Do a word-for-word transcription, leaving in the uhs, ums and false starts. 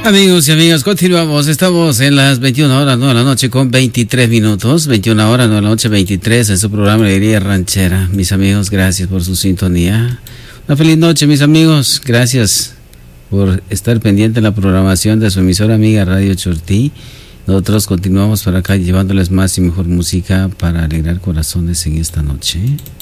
Amigos y amigas, continuamos. Estamos en las veintiuna horas, nueve de la noche con veintitrés minutos. veintiuna horas, nueve de la noche, veintitrés en su programa Alegría Ranchera. Mis amigos, gracias por su sintonía. Una feliz noche, mis amigos. Gracias por estar pendiente en la programación de su emisora amiga Radio Chortí. Nosotros continuamos por acá llevándoles más y mejor música para alegrar corazones en esta noche.